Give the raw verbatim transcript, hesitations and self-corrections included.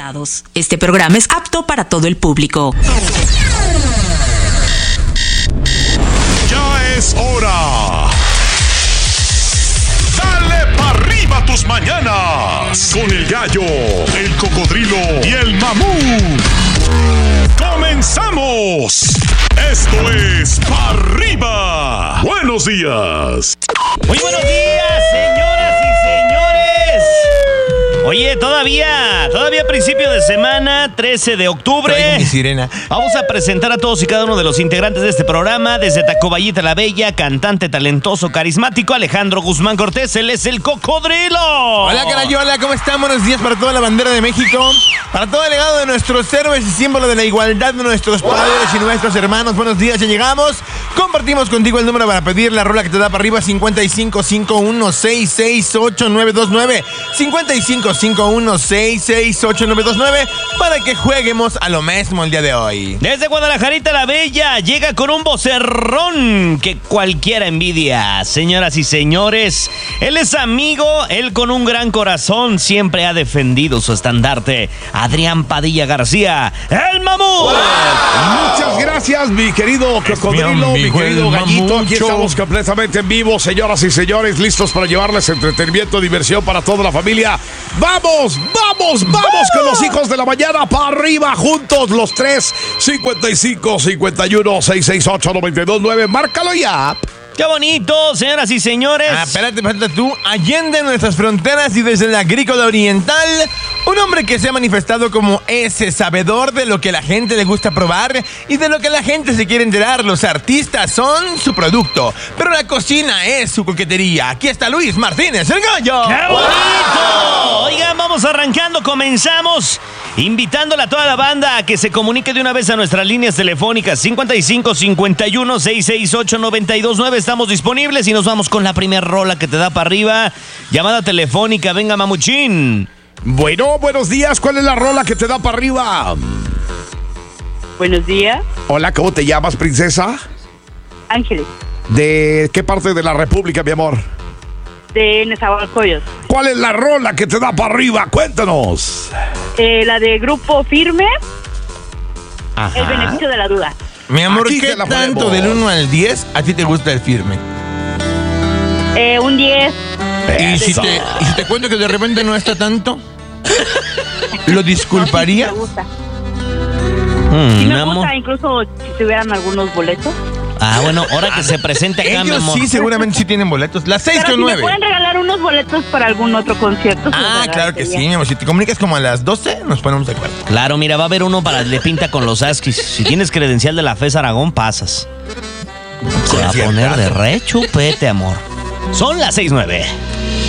recomendados. Este programa es apto para todo el público. Ya es hora. Dale pa' arriba tus mañanas con el gallo, el cocodrilo y el mamut. ¡Comenzamos! Esto es Pa' Arriba. Buenos días. Muy buenos días, señoras y señores. Oye, todavía, todavía principio de semana, trece de octubre. Traigo mi sirena. Vamos a presentar a todos y cada uno de los integrantes de este programa. Desde Tacubaya la Bella, cantante talentoso, carismático, Alejandro Guzmán Cortés. Él es el Cocodrilo. Hola, Carayola, ¿cómo están? Buenos días para toda la bandera de México. Para todo el legado de nuestros héroes y símbolo de la igualdad de nuestros padres y nuestros hermanos. Buenos días, ya llegamos. Compartimos contigo el número para pedir la rola que te da para arriba: cincuenta y cinco, cincuenta y uno, sesenta y seis, ochenta y nueve veintinueve. cincuenta y cinco, cincuenta y uno, sesenta y seis, ochenta y nueve veintinueve, para que jueguemos a lo mismo el día de hoy. Desde Guadalajarita la Bella, llega con un vocerrón que cualquiera envidia. Señoras y señores, él es amigo, él con un gran corazón siempre ha defendido su estandarte. Adrián Padilla García, el Mamut. Muchas gracias, mi querido cocodrilo, mi, mi querido gallito. Mamucho. Aquí estamos completamente en vivo, señoras y señores, listos para llevarles entretenimiento, diversión para toda la familia. ¡Vamos, vamos, vamos con los hijos de la mañana para arriba juntos los tres! cincuenta y cinco, cincuenta y uno, sesenta y seis, ochenta y nueve veintinueve. Márcalo ya. ¡Qué bonito, señoras y señores! Ah, espérate, espérate tú. Allende nuestras fronteras y desde la agrícola oriental, un hombre que se ha manifestado como ese sabedor de lo que la gente le gusta probar y de lo que la gente se quiere enterar. Los artistas son su producto, pero la cocina es su coquetería. Aquí está Luis Martínez, el gallo. ¡Qué bonito! Oigan, vamos arrancando, comenzamos invitándole a toda la banda a que se comunique de una vez a nuestras líneas telefónicas cincuenta y cinco, cincuenta y uno, sesenta y seis, ochenta y nueve veintinueve. Estamos disponibles y nos vamos con la primera rola que te da para arriba. Llamada telefónica, venga, mamuchín. Bueno, buenos días, ¿cuál es la rola que te da para arriba? Buenos días. Hola, ¿cómo te llamas, princesa? Ángeles. ¿De qué parte de la República, mi amor? De Nezahualcóyotl. ¿Cuál es la rola que te da para arriba? Cuéntanos. Eh, la de Grupo Firme. Ajá. El beneficio de la duda. Mi amor, Aquí ¿qué te la tanto ponemos. del uno al diez a ti te gusta el firme? Eh, un diez. ¿Y si, te, ¿Y si te cuento que de repente no está tanto? ¿Lo disculparía? No, sí, me gusta. Mm, Sí me mi amor. gusta, incluso si tuvieran algunos boletos. Ah, bueno, ahora que se presente acá, mi Ellos amor. sí, seguramente sí tienen boletos. Las seis Pero con si me nueve. pueden regalar unos boletos para algún otro concierto. Ah, se los claro que sí, agradecería. mi amor. Si te comunicas como a las doce, nos ponemos de acuerdo. Claro, mira, va a haber uno para Le Pinta con los Askis. Si tienes credencial de la F E S Aragón, pasas. Se va a poner de re chupete, amor. Son las seis nueve.